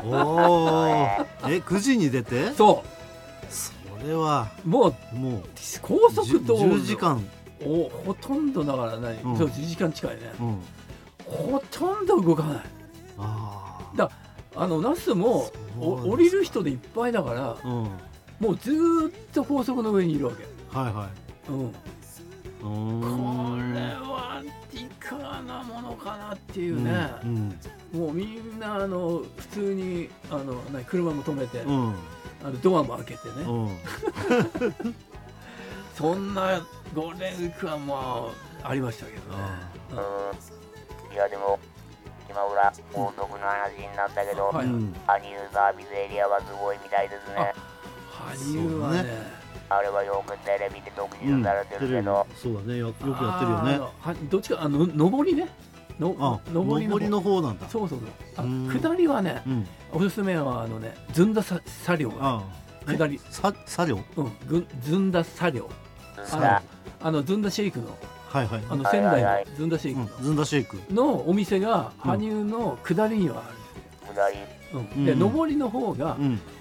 おー9時に出てそれはもう高速道路 10時間ほとんどだから何、そう10時間近いね、ほとんど動かない。だ那須も降りる人でいっぱいだから、もうずーっと高速の上にいるわけ。はいはい。これはいかがなものかなっていうね、もうみんな普通に車も止めて、ドアも開けてね、そんなゴールデンウィークはまあありましたけどね。 いやでも今裏高速の話になったけど、羽生サービスエリアはすごいみたいですね。 羽生はね、 あれはよくテレビで特集されてるけど、 そうだね、よくやってるよね。 どっちか上りね、上りの方なんだ。そうそうそう。下りはね、おすすめはずんだ茶寮が下り茶寮、 ずんだ茶寮、ずんだシェイクの仙台のずんだシェイクのお店が羽生の下りにはある。で上りの方が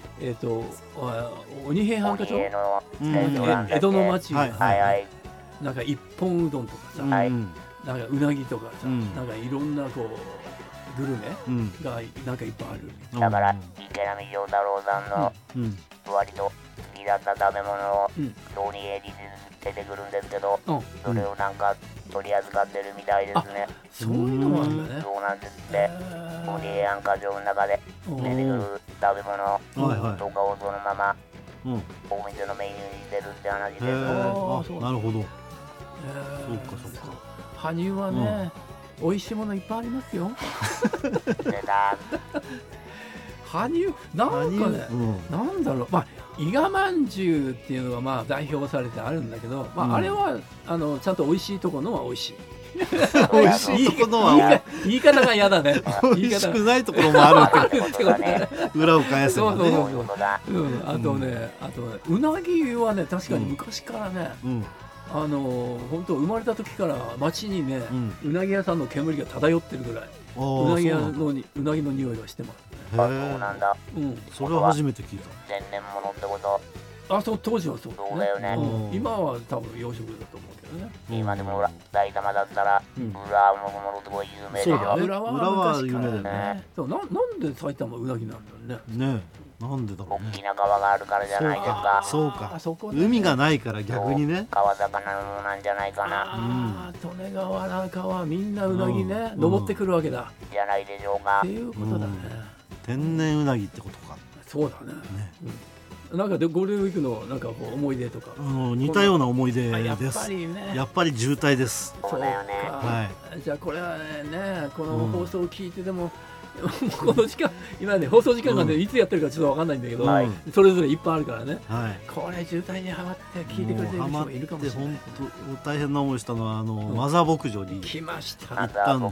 鬼平犯科町、江戸の町がなんか一本うどんとかさ、なんかうなぎとかさ、なんかいろんなこうグルメがなんかいっぱいある。 だから池波正太郎さんの割と好きだった食べ物をロニエリで出てくるんですけど、それをなんか取り扱ってるみたいですね。 そういうのもあるんだね。 そうなんですって。鬼平犯科町の中で出てくる食べ物とかをそのままお店のメニューにしてるって話です。 なるほど。そうかそうか。 羽生はね、美味しいものいっぱいありますよ。羽生なんかね、なんだろう、まあ伊賀まんじゅうっていうのがまあ代表されてあるんだけど、まああれはちゃんと美味しいところのは美味しい。 美味しいところは言い方が嫌だね。 美味しくないところもあるってことね。裏を返せばね。 あとねうなぎはね確かに昔からね。本当生まれた時から街にね、うなぎ屋さんの煙が漂ってるぐらい、うなぎの匂いがしてます。 そうなんだ。 それは初めて聞いた。 天然物ってこと。 そう当時はそうだよね。 今は多分養殖だと思うけどね。 今でも埼玉だったら浦和のものすごい有名で。 浦和は有名だよね。なんで埼玉うなぎなんだろうね。 ねえ、なんでだろうね。 大きな川があるからじゃないですか。 そうか。海がないから逆にね。 川魚のなんじゃないかな。 利根川川みんなうなぎね登ってくるわけだ。 じゃないでしょうか。 っていうことだね。 天然うなぎってことか。 そうだね。なんかゴールデンウィークのなんかこう思い出とか。 似たようなこ出です。やっぱり渋滞です。 そうだよね。 じゃあこれはね、この放送を聞いてでもこの時間今ね放送時間がねいつやってるかちょっと分かんないんだけど、それぞれいっぱいあるからね。これ渋滞にはまって聞いてくれてる人もいるかもしれない。 本当大変な思いしたのはマザー牧場に来ました。 行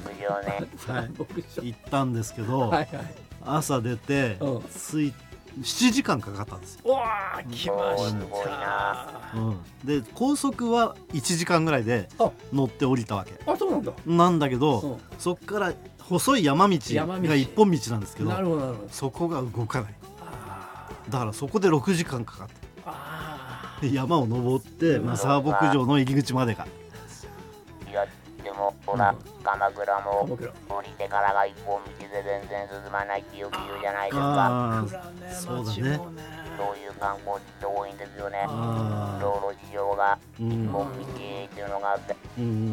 ったんですけど、朝出て7時間かかったんですよ。 わー、来ました。 で高速は1時間ぐらいで乗って降りたわけ。 そうなんだ。 なんだけど、そっから細い山道が一本道なんですけど、そこが動かない。だからそこで6時間かかってで山を登ってマザー牧場の入り口までが。 いやでもほら鎌倉も降りてからが一本道で全然進まないってよく言うじゃないですか。 そうだね。 そういう観光地って多いんですよね。道路事情が一本道っていうのがあって。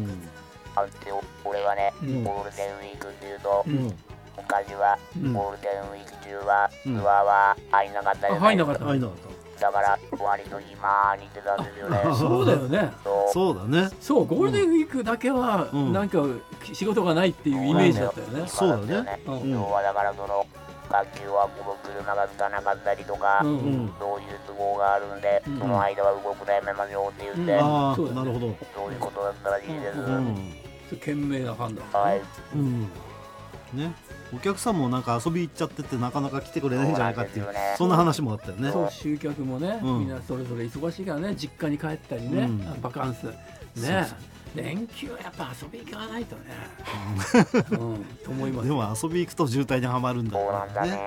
俺はね、ゴールデンウィークっていうと、昔はゴールデンウィーク中はツアーは入んなかったじゃないですか。だから割と暇にしてたんですよね。 そうだよね。 そうだね。 そうゴールデンウィークだけはなんか仕事がないっていうイメージだったよね。 そうだね。 今日はだからその学級は車がつかなかったりとか、そういう都合があるんで、その間は動くのやめましょうって言って、 なるほど。 そういうことだったらしいです。 賢明な判断。 ね、お客さんもなんか遊び行っちゃっててなかなか来てくれないんじゃないかっていうそんな話もあったよね。 そう集客もね、みんなそれぞれ忙しいからね、実家に帰ったりね、バカンスね、連休はやっぱ遊び行かないとね、と思います。 でも遊び行くと渋滞にはまるんだよね。